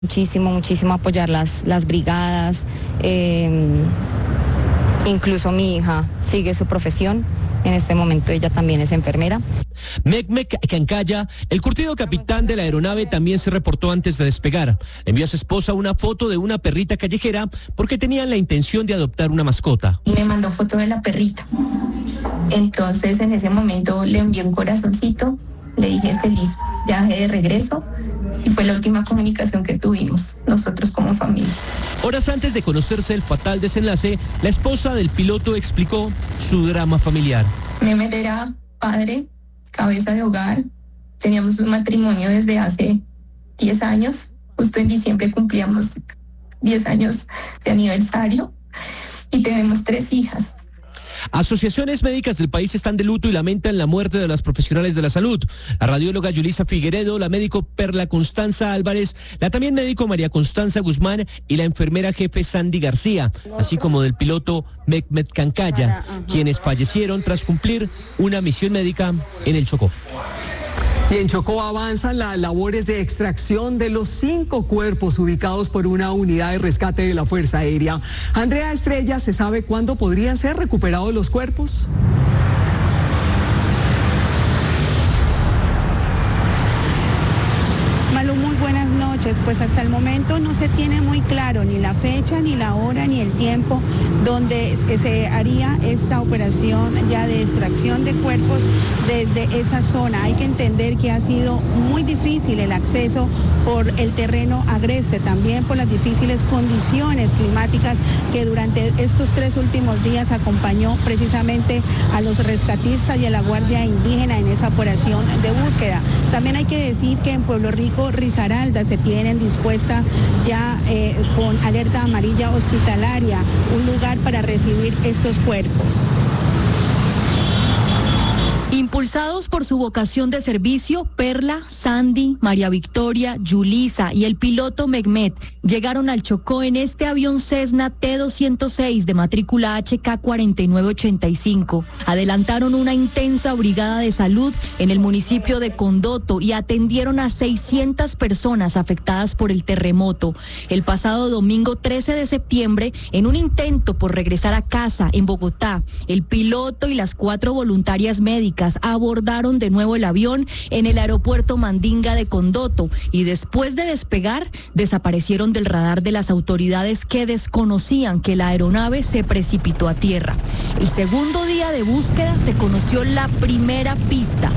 Muchísimo apoyar las brigadas, incluso mi hija sigue su profesión, en este momento ella también es enfermera. Mehmet Kancaya, el curtido capitán de la aeronave, también se reportó antes de despegar. Le envió a su esposa una foto de una perrita callejera porque tenían la intención de adoptar una mascota. Y me mandó foto de la perrita. Entonces en ese momento le envié un corazoncito, le dije feliz viaje de regreso y fue la última comunicación que tuvimos nosotros como familia. Horas antes de conocerse el fatal desenlace, la esposa del piloto explicó su drama familiar. Mehmet era padre, cabeza de hogar, teníamos un matrimonio desde hace 10 años, justo en diciembre cumplíamos 10 años de aniversario y tenemos 3 hijas. Asociaciones médicas del país están de luto y lamentan la muerte de las profesionales de la salud. La radióloga Yulisa Figueredo, la médico Perla Constanza Álvarez, la también médico María Constanza Guzmán y la enfermera jefe Sandy García, así como del piloto Mehmet Kancaya, quienes fallecieron tras cumplir una misión médica en el Chocó. Y en Chocó avanzan las labores de extracción de los 5 cuerpos ubicados por una unidad de rescate de la Fuerza Aérea. Andrea Estrella, ¿se sabe cuándo podrían ser recuperados los cuerpos? Muy buenas noches. Pues hasta el momento no se tiene muy claro ni la fecha, ni la hora, ni el tiempo donde se haría esta operación ya de extracción de cuerpos desde esa zona. Hay que entender que ha sido muy difícil el acceso por el terreno agreste, también por las difíciles condiciones climáticas que durante estos 3 últimos días acompañó precisamente a los rescatistas y a la Guardia Indígena en esa operación de búsqueda. También hay que decir que en Pueblo Rico, Risaralda, se tienen dispuesta ya con alerta amarilla hospitalaria un lugar para recibir estos cuerpos. Impulsados por su vocación de servicio, Perla, Sandy, María Victoria, Yulisa y el piloto Mehmet llegaron al Chocó en este avión Cessna T-206 de matrícula HK4985. Adelantaron una intensa brigada de salud en el municipio de Condoto y atendieron a 600 personas afectadas por el terremoto. El pasado domingo 13 de septiembre, en un intento por regresar a casa en Bogotá, el piloto y las 4 voluntarias médicas abordaron de nuevo el avión en el aeropuerto Mandinga de Condoto y después de despegar desaparecieron del radar de las autoridades que desconocían que la aeronave se precipitó a tierra. El segundo día de búsqueda se conoció la primera pista.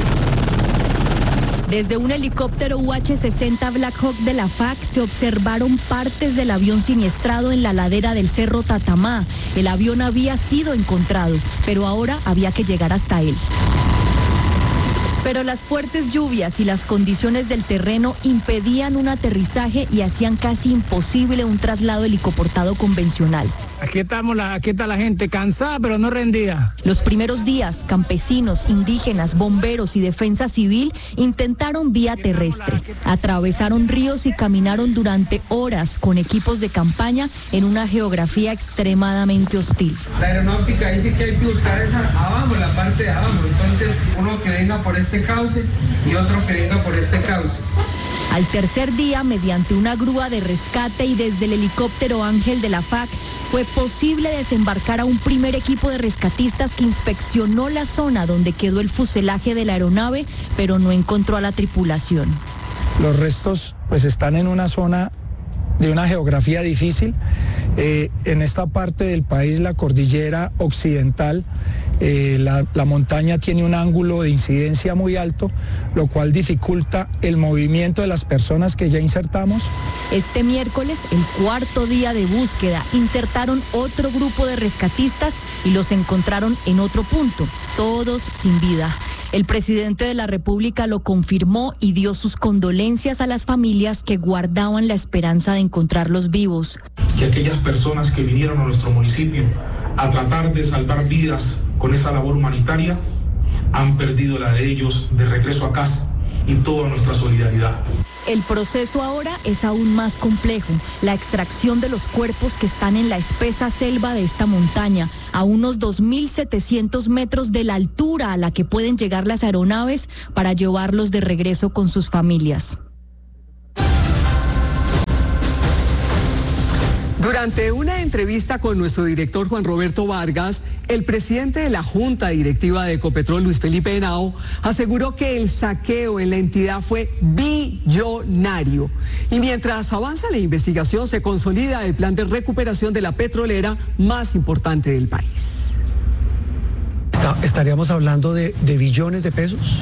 Desde un helicóptero UH-60 Black Hawk de la FAC se observaron partes del avión siniestrado en la ladera del Cerro Tatamá. El avión había sido encontrado, pero ahora había que llegar hasta él. Pero las fuertes lluvias y las condiciones del terreno impedían un aterrizaje y hacían casi imposible un traslado helicoportado convencional. Aquí está la gente cansada pero no rendida. Los primeros días, campesinos, indígenas, bomberos y defensa civil intentaron vía terrestre. Atravesaron ríos y caminaron durante horas con equipos de campaña en una geografía extremadamente hostil. La aeronáutica dice que hay que buscar esa abajo, la parte de abajo. Entonces, uno que venga por este cauce y otro que venga por este cauce. Al tercer día, mediante una grúa de rescate y desde el helicóptero Ángel de la FAC, fue posible desembarcar a un primer equipo de rescatistas que inspeccionó la zona donde quedó el fuselaje de la aeronave, pero no encontró a la tripulación. Los restos pues están en una zona de una geografía difícil. En esta parte del país, la cordillera occidental, la montaña tiene un ángulo de incidencia muy alto, lo cual dificulta el movimiento de las personas que ya insertamos. Este miércoles, el cuarto día de búsqueda, insertaron otro grupo de rescatistas y los encontraron en otro punto, todos sin vida. El presidente de la República lo confirmó y dio sus condolencias a las familias que guardaban la esperanza de encontrarlos vivos. Que aquellas personas que vinieron a nuestro municipio a tratar de salvar vidas con esa labor humanitaria han perdido la de ellos de regreso a casa y toda nuestra solidaridad. El proceso ahora es aún más complejo, la extracción de los cuerpos que están en la espesa selva de esta montaña, a unos 2.700 metros de la altura a la que pueden llegar las aeronaves para llevarlos de regreso con sus familias. Durante una entrevista con nuestro director Juan Roberto Vargas, el presidente de la Junta Directiva de Ecopetrol, Luis Felipe Henao, aseguró que el saqueo en la entidad fue billonario. Y mientras avanza la investigación, se consolida el plan de recuperación de la petrolera más importante del país. ¿Estaríamos hablando de billones de pesos?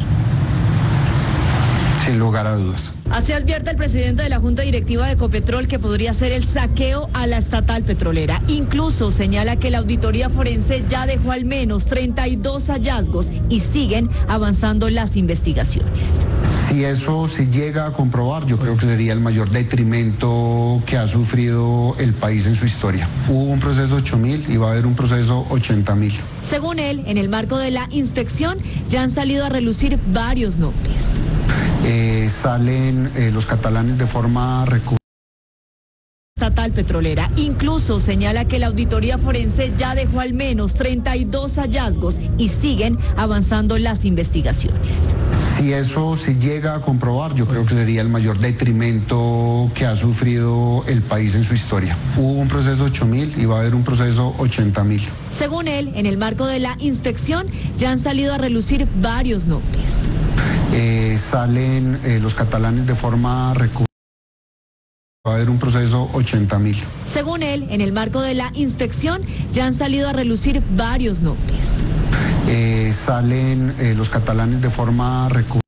Sin lugar a dudas. Así advierte el presidente de la Junta Directiva de Ecopetrol que podría ser el saqueo a la estatal petrolera. Incluso señala que la auditoría forense ya dejó al menos 32 hallazgos y siguen avanzando las investigaciones. Si eso se llega a comprobar, yo creo que sería el mayor detrimento que ha sufrido el país en su historia. Hubo un proceso 8.000 y va a haber un proceso 80.000. Según él, en el marco de la inspección ya han salido a relucir varios nombres. Salen los catalanes de forma recurrente. Estatal petrolera. Incluso señala que la auditoría forense ya dejó al menos 32 hallazgos y siguen avanzando las investigaciones. Si eso se llega a comprobar, yo creo que sería el mayor detrimento que ha sufrido el país en su historia. Hubo un proceso 8.000 y va a haber un proceso 80.000. Según él, en el marco de la inspección ya han salido a relucir varios nombres. Salen los catalanes de forma recurrente. Va a haber un proceso 80.000. Según él, en el marco de la inspección ya han salido a relucir varios nombres. Salen los catalanes de forma recurrente.